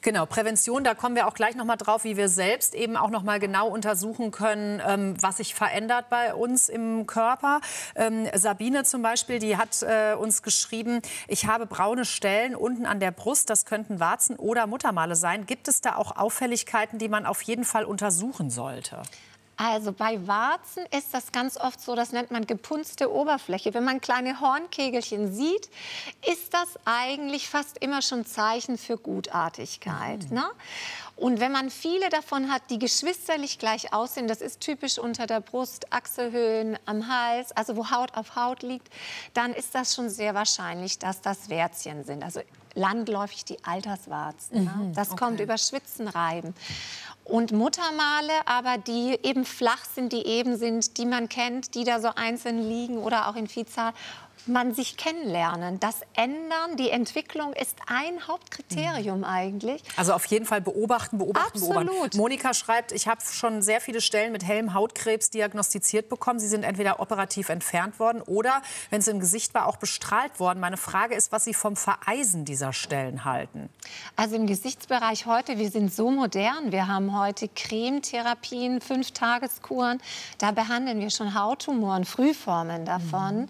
Genau, Prävention, da kommen wir auch gleich noch mal drauf, wie wir selbst eben auch noch mal genau untersuchen können, was sich verändert bei uns im Körper. Sabine zum Beispiel, die hat uns geschrieben, ich habe braune Stellen unten an der Brust, das könnten Warzen oder Muttermale sein. Gibt es da auch Auffälligkeiten, die man auf jeden Fall untersuchen sollte? Also bei Warzen ist das ganz oft so, das nennt man gepunzte Oberfläche. Wenn man kleine Hornkegelchen sieht, ist das eigentlich fast immer schon Zeichen für Gutartigkeit. Ne? Und wenn man viele davon hat, die geschwisterlich gleich aussehen, das ist typisch unter der Brust, Achselhöhlen, am Hals, also wo Haut auf Haut liegt, dann ist das schon sehr wahrscheinlich, dass das Wärzchen sind. Also landläufig die Alterswarzen. Ne? Das kommt über Schwitzen, Reiben. Und Muttermale, aber die eben flach sind, die eben sind, die man kennt, die da so einzeln liegen oder auch in Vielzahl, man sich kennenlernen. Das Ändern, die Entwicklung ist ein Hauptkriterium eigentlich. Also auf jeden Fall beobachten, Absolut. beobachten. Monika schreibt, ich habe schon sehr viele Stellen mit hellem Hautkrebs diagnostiziert bekommen. Sie sind entweder operativ entfernt worden oder, wenn es im Gesicht war, auch bestrahlt worden. Meine Frage ist, was Sie vom Vereisen dieser Stellen halten. Also im Gesichtsbereich heute, wir sind so modern. Wir haben heute Cremetherapien, 5-Tageskuren. Da behandeln wir schon Hauttumoren, Frühformen davon.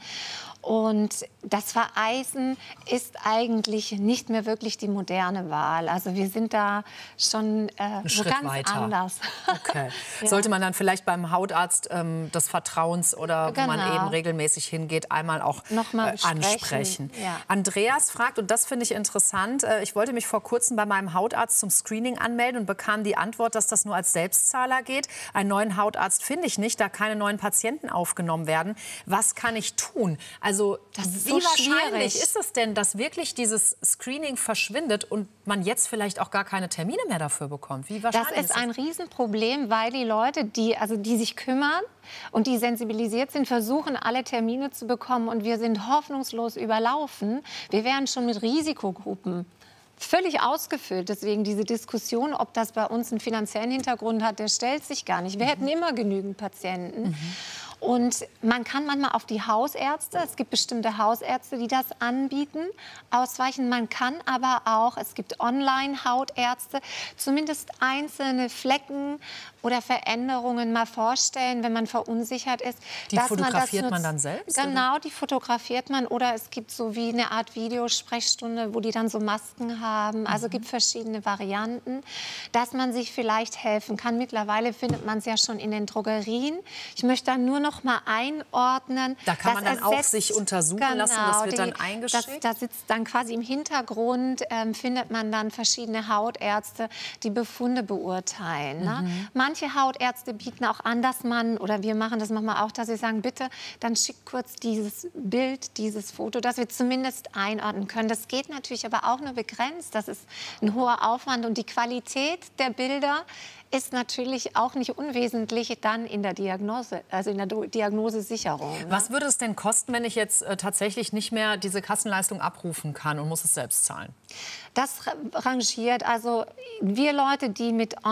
Und das Vereisen ist eigentlich nicht mehr wirklich die moderne Wahl. Also wir sind da schon so ganz weiter. Anders. Okay. Ja. Sollte man dann vielleicht beim Hautarzt des Vertrauens oder wo man eben regelmäßig hingeht, einmal auch ansprechen. Ja. Andreas fragt, und das finde ich interessant, ich wollte mich vor kurzem bei meinem Hautarzt zum Screening anmelden und bekam die Antwort, dass das nur als Selbstzahler geht. Einen neuen Hautarzt finde ich nicht, da keine neuen Patienten aufgenommen werden. Was kann ich tun? Also wie wahrscheinlich ist es denn, dass wirklich dieses Screening verschwindet und man jetzt vielleicht auch gar keine Termine mehr dafür bekommt? Wie wahrscheinlich das ist ein Riesenproblem, weil die Leute, die sich kümmern und die sensibilisiert sind, versuchen, alle Termine zu bekommen. Und wir sind hoffnungslos überlaufen. Wir wären schon mit Risikogruppen völlig ausgefüllt. Deswegen diese Diskussion, ob das bei uns einen finanziellen Hintergrund hat, der stellt sich gar nicht. Wir hätten immer genügend Patienten. Und man kann manchmal auf die Hausärzte, es gibt bestimmte Hausärzte, die das anbieten, ausweichen. Man kann aber auch, es gibt Online-Hautärzte, zumindest einzelne Flecken oder Veränderungen mal vorstellen, wenn man verunsichert ist. Die fotografiert man dann selbst? Genau, die fotografiert man. Oder es gibt so wie eine Art Videosprechstunde, wo die dann so Masken haben. Also es gibt verschiedene Varianten, dass man sich vielleicht helfen kann. Mittlerweile findet man es ja schon in den Drogerien. Ich möchte da nur noch mal einordnen. Da kann man dann auch sich untersuchen lassen, das wird dann eingeschickt? Da sitzt dann quasi im Hintergrund, findet man dann verschiedene Hautärzte, die Befunde beurteilen. Ne? Manche Hautärzte bieten auch an, dass man, oder wir machen das manchmal auch, dass sie sagen, bitte, dann schickt kurz dieses Bild, dieses Foto, dass wir zumindest einordnen können. Das geht natürlich aber auch nur begrenzt. Das ist ein hoher Aufwand und die Qualität der Bilder ist natürlich auch nicht unwesentlich dann in der Diagnose, also in der Diagnosesicherung. Ne? Was würde es denn kosten, wenn ich jetzt tatsächlich nicht mehr diese Kassenleistung abrufen kann und muss es selbst zahlen? Das rangiert. Also wir Leute, die mit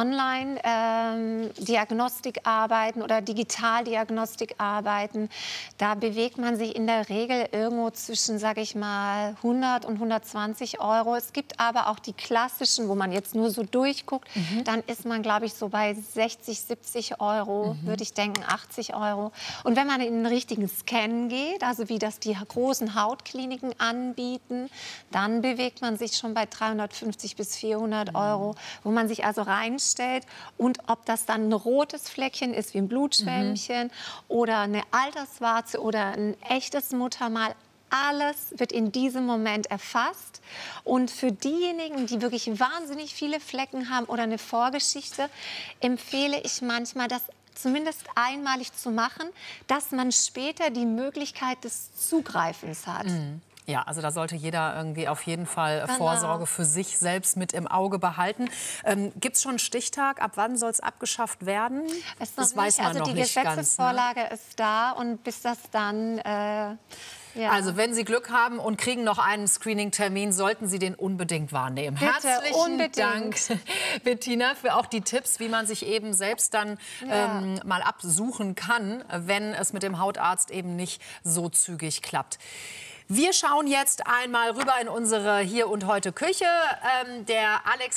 Online-Diagnostik arbeiten oder Digitaldiagnostik arbeiten, da bewegt man sich in der Regel irgendwo zwischen, sage ich mal, 100 und 120 Euro. Es gibt aber auch die klassischen, wo man jetzt nur so durchguckt, dann ist man, glaube ich, so bei 60, 70 Euro, würde ich denken, 80 Euro. Und wenn man in den richtigen Scan geht, also wie das die großen Hautkliniken anbieten, dann bewegt man sich schon bei 350 bis 400 Euro, wo man sich also reinstellt. Und ob das dann ein rotes Fleckchen ist, wie ein Blutschwämmchen, oder eine Alterswarze oder ein echtes Muttermal, alles wird in diesem Moment erfasst. Und für diejenigen, die wirklich wahnsinnig viele Flecken haben oder eine Vorgeschichte, empfehle ich manchmal, das zumindest einmalig zu machen, dass man später die Möglichkeit des Zugreifens hat. Ja, also da sollte jeder irgendwie auf jeden Fall Vorsorge für sich selbst mit im Auge behalten. Gibt es schon einen Stichtag? Ab wann soll es abgeschafft werden? Das weiß man noch nicht ganz. Die Gesetzesvorlage ist da und bis das dann... Ja. Also wenn Sie Glück haben und kriegen noch einen Screening-Termin, sollten Sie den unbedingt wahrnehmen. Bitte, Herzlichen Dank, Bettina, für auch die Tipps, wie man sich eben selbst dann mal absuchen kann, wenn es mit dem Hautarzt eben nicht so zügig klappt. Wir schauen jetzt einmal rüber in unsere Hier und Heute Küche. Der Alex